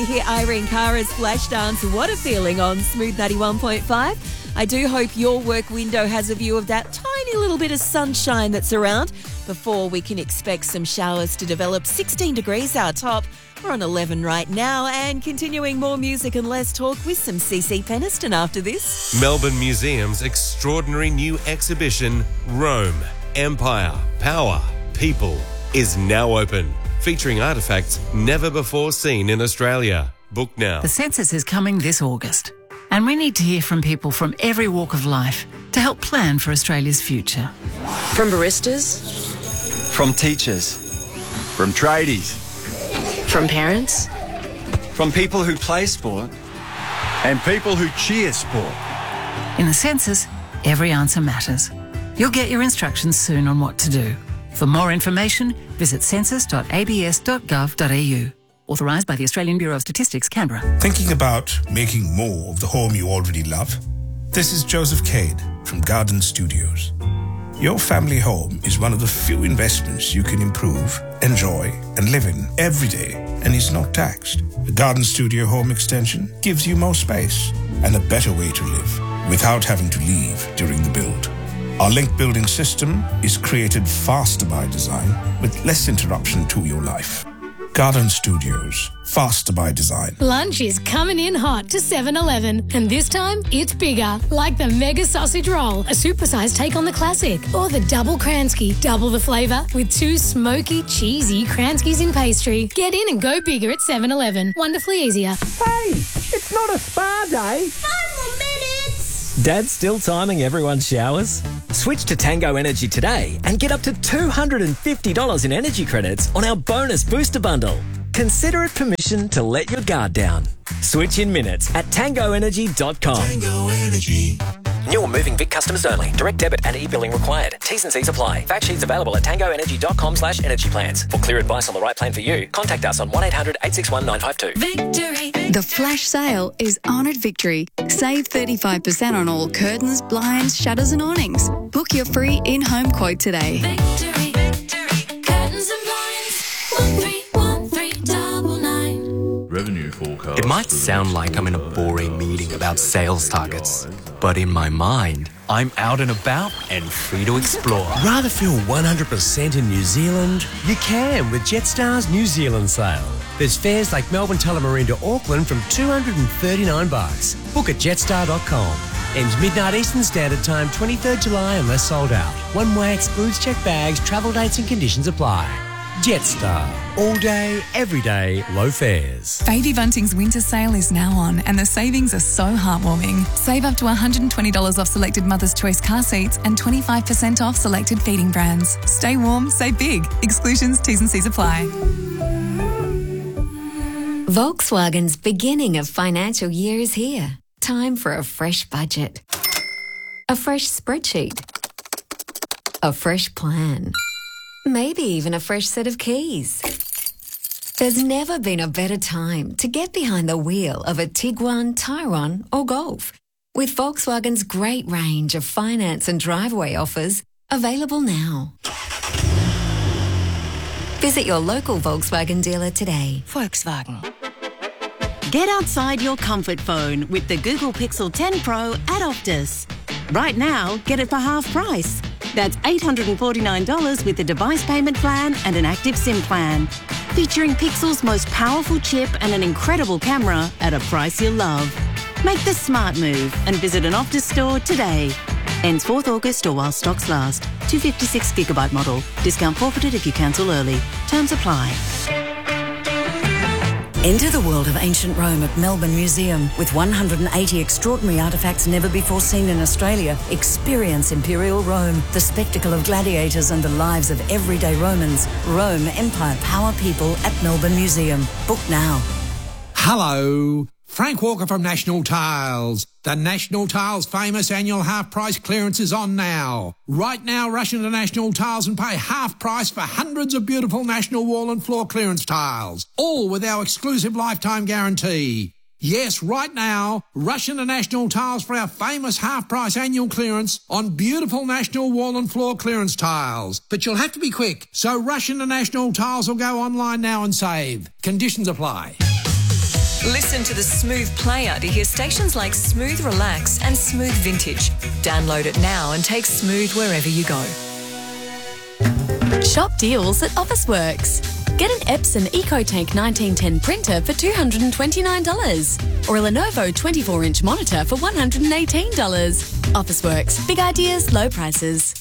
hear Irene Cara's Flashdance, What a Feeling on Smooth 91.5. I do hope your work window has a view of that tiny little bit of sunshine that's around before we can expect some showers to develop. 16 degrees our top. We're on 11 right now, and continuing more music and less talk with some CC Peniston after this. Melbourne Museum's extraordinary new exhibition, Rome, Empire, Power, People, is now open, featuring artefacts never before seen in Australia. Book now. The census is coming this August, and we need to hear from people from every walk of life to help plan for Australia's future. From baristas, from teachers, from tradies, from parents, from people who play sport, and people who cheer sport. In the census, every answer matters. You'll get your instructions soon on what to do. For more information, visit census.abs.gov.au. Authorised by the Australian Bureau of Statistics, Canberra. Thinking about making more of the home you already love? This is Joseph Cade from Garden Studios. Your family home is one of the few investments you can improve, enjoy, and live in every day, and is not taxed. A Garden Studio home extension gives you more space and a better way to live without having to leave during the build. Our link building system is created faster by design with less interruption to your life. Garden Studios, faster by design. Lunch is coming in hot to 7-Eleven, and this time it's bigger, like the Mega Sausage Roll, a supersized take on the classic, or the Double Kransky, double the flavour with 2 smoky, cheesy Kranskys in pastry. Get in and go bigger at 7-Eleven. Wonderfully easier. Hey, it's not a spa day. 5 more minutes. Dad's still timing everyone's showers? Switch to Tango Energy today and get up to $250 in energy credits on our bonus booster bundle. Consider it permission to let your guard down. Switch in minutes at tangoenergy.com. Tango Energy. New or moving Vic customers only. Direct debit and e-billing required. T's and C's apply. Fact sheets available at tangoenergy.com/energy plans. For clear advice on the right plan for you, contact us on 1-800-861-952. Victory. The flash sale is on at Victory. Save 35% on all curtains, blinds, shutters and awnings. Book your free in-home quote today. Victory, Victory. Curtains and blinds. 131399. Revenue forecast. It might sound like I'm in a boring meeting about sales targets, but in my mind, I'm out and about and free to explore. Rather feel 100% in New Zealand? You can with Jetstar's New Zealand sale. There's fares like Melbourne Tullamarine to Auckland from $239. Book at jetstar.com. Ends midnight Eastern Standard Time, 23rd July unless sold out. One way excludes checked bags, travel dates and conditions apply. Jetstar. All day, every day, low fares. Baby Bunting's winter sale is now on and the savings are so heartwarming. Save up to $120 off selected Mother's Choice car seats and 25% off selected feeding brands. Stay warm, save big. Exclusions, T's and C's apply. Volkswagen's beginning of financial year is here. Time for a fresh budget. A fresh spreadsheet. A fresh plan. Maybe even a fresh set of keys. There's never been a better time to get behind the wheel of a Tiguan, Tyrone or Golf. With Volkswagen's great range of finance and driveway offers available now. Visit your local Volkswagen dealer today. Volkswagen. Get outside your comfort phone with the Google Pixel 10 Pro at Optus. Right now, get it for half price. That's $849 with a device payment plan and an active SIM plan. Featuring Pixel's most powerful chip and an incredible camera at a price you'll love. Make the smart move and visit an Optus store today. Ends 4th August or while stocks last. 256GB model. Discount forfeited if you cancel early. Terms apply. Enter the world of ancient Rome at Melbourne Museum. With 180 extraordinary artefacts never before seen in Australia, experience Imperial Rome, the spectacle of gladiators and the lives of everyday Romans. Rome, Empire, Power, People at Melbourne Museum. Book now. Hello, Frank Walker from National Tiles. The National Tiles famous annual half-price clearance is on now. Right now, rush into National Tiles and pay half price for hundreds of beautiful National Wall and Floor clearance tiles, all with our exclusive lifetime guarantee. Yes, right now, rush into National Tiles for our famous half-price annual clearance on beautiful National Wall and Floor clearance tiles. But you'll have to be quick, so rush into National Tiles or go online now and save. Conditions apply. listen to the Smooth player to hear stations like Smooth Relax and Smooth Vintage. Download it now and take Smooth wherever you go. Shop deals at Officeworks. Get an Epson EcoTank 1910 printer for $229 or a Lenovo 24-inch monitor for $118. Officeworks. Big ideas, low prices.